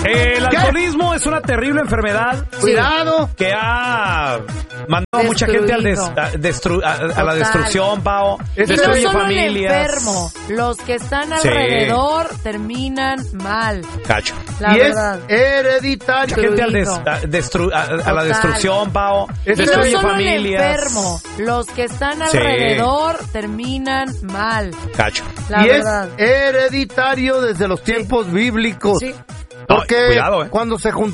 El alcoholismo es una terrible enfermedad. Cuidado. Que ha mandado a mucha gente a la destrucción, Pao. Destruye no solo familias. el enfermo, los que están alrededor terminan mal. Cacho. La y verdad. es hereditario. Mucha gente a la destrucción, Pao. Destruye no solo familias. el enfermo, los que están alrededor terminan mal. Cacho. La y verdad. es hereditario desde los tiempos bíblicos. Sí. Porque Cuidado, cuando se juntaron